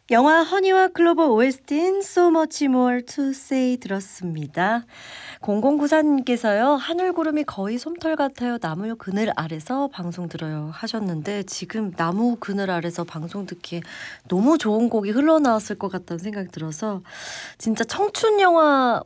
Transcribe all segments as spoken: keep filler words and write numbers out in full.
영화 허니와 클로버 오에스티인 So Much More to Say 들었습니다. 공공구사님께서요. 하늘구름이 거의 솜털 같아요. 나무 그늘 아래서 방송 들어요 하셨는데 지금 나무 그늘 아래서 방송 듣기에 너무 좋은 곡이 흘러나왔을 것 같다는 생각이 들어서 진짜 청춘 영화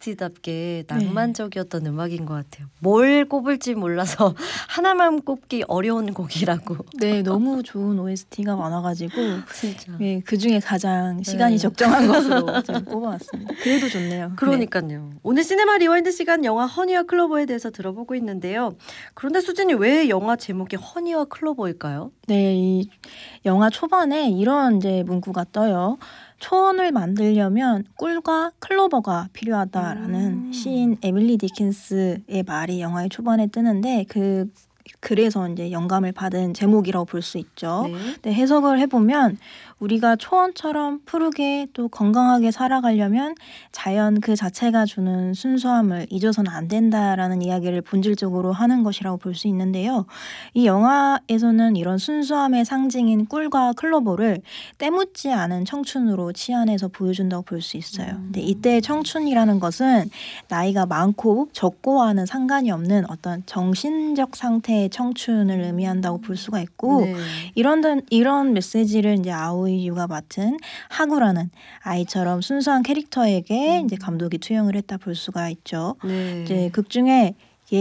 오에스티답게 낭만적이었던 네. 음악인 것 같아요. 뭘 꼽을지 몰라서 하나만 꼽기 어려운 곡이라고. 네, 너무 좋은 오에스티가 많아가지고 진짜. 네, 그 중에 가장 시간이 네. 적정한 것으로 지금 뽑아왔습니다. 그래도 좋네요. 그러니까요. 네. 오늘 시네마 리와인드 시간 영화 허니와 클로버에 대해서 들어보고 있는데요. 그런데 수진이 왜 영화 제목이 허니와 클로버일까요? 네, 이 영화 초반에 이런 이제 문구가 떠요. 초원을 만들려면 꿀과 클로버가 필요하다라는 음. 시인 에밀리 디킨스의 말이 영화의 초반에 뜨는데 그 그래서 이제 영감을 받은 제목이라고 볼 수 있죠. 네. 네, 해석을 해보면 우리가 초원처럼 푸르게 또 건강하게 살아가려면 자연 그 자체가 주는 순수함을 잊어서는 안 된다라는 이야기를 본질적으로 하는 것이라고 볼 수 있는데요. 이 영화에서는 이런 순수함의 상징인 꿀과 클로버를 때묻지 않은 청춘으로 치환해서 보여준다고 볼 수 있어요. 음. 근데 이때의 청춘이라는 것은 나이가 많고 적고와는 상관이 없는 어떤 정신적 상태의 청춘을 의미한다고 볼 수가 있고 네. 이런 이런 메시지를 이제 아오이유가 맡은 하구라는 아이처럼 순수한 캐릭터에게 음. 이제 감독이 투영을 했다 볼 수가 있죠. 네. 이제 극 중에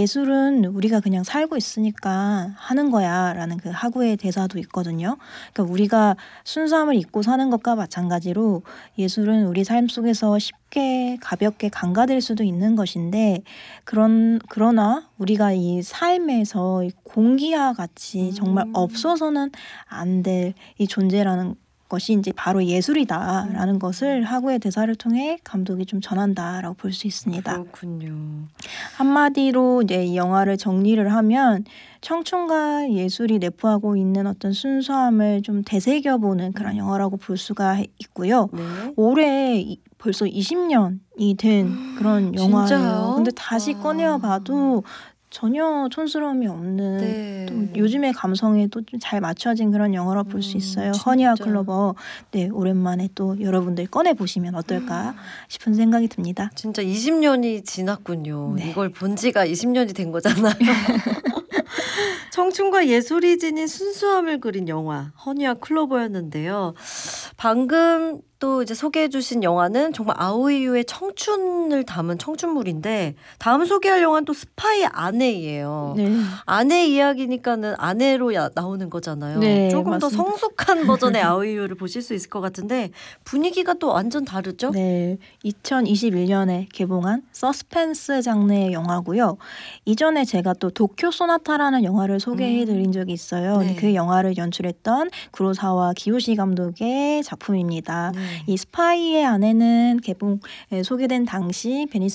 예술은 우리가 그냥 살고 있으니까 하는 거야 라는 그 하구의 대사도 있거든요. 그러니까 우리가 순수함을 잊고 사는 것과 마찬가지로 예술은 우리 삶 속에서 쉽게 가볍게 간과될 수도 있는 것인데 그런, 그러나 우리가 이 삶에서 공기와 같이 정말 없어서는 안 될 이 존재라는 것이 이제 바로 예술이다라는 음. 것을 하구의 대사를 통해 감독이 좀 전한다라고 볼 수 있습니다. 그렇군요. 한마디로 이제 이 영화를 정리를 하면 청춘과 예술이 내포하고 있는 어떤 순수함을 좀 되새겨보는 그런 음. 영화라고 볼 수가 있고요. 네. 올해 벌써 이십 년이 된 그런 영화예요. 진짜요? 근데 다시 와. 꺼내봐도 전혀 촌스러움이 없는 네. 또 요즘의 감성에 또 좀 잘 맞춰진 그런 영화로 볼 수 있어요. 음, 허니와 클로버. 네, 오랜만에 또 여러분들 꺼내보시면 어떨까 싶은 생각이 듭니다. 진짜 이십 년이 지났군요. 네. 이걸 본 지가 이십 년이 된 거잖아요. 청춘과 예술이 지닌 순수함을 그린 영화 허니와 클로버였는데요. 방금 또 이제 소개해 주신 영화는 정말 아오이유의 청춘을 담은 청춘물인데 다음 소개할 영화는 또 스파이 아내예요. 네. 아내 이야기니까는 아내로 야, 나오는 거잖아요. 네, 조금 맞습니다. 더 성숙한 버전의 아오이유를 보실 수 있을 것 같은데 분위기가 또 완전 다르죠? 네, 이천이십일 년에 개봉한 서스펜스 장르의 영화고요. 이전에 제가 또 도쿄 소나타라는 영화를 소개해드린 적이 있어요. 네. 그 영화를 연출했던 구로사와 기요시 감독의 작품입니다. 네. 이 스파이의 아내는 개봉 소개된 당시 베니스